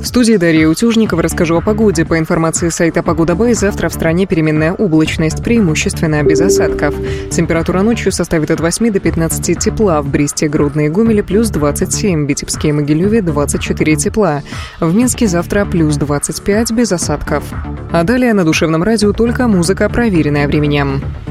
студии Дарья Утюжникова расскажу о погоде. По информации сайта Погода.бай, завтра в стране переменная облачность, преимущественно без осадков. Температура ночью составит от 8 до 15 тепла. В Бресте, Гродно и Гомеле плюс 27, в Витебске и Могилеве 24 тепла. В Минске завтра плюс 25 без осадков. А далее на Душевном радио только музыка, проверенная временем.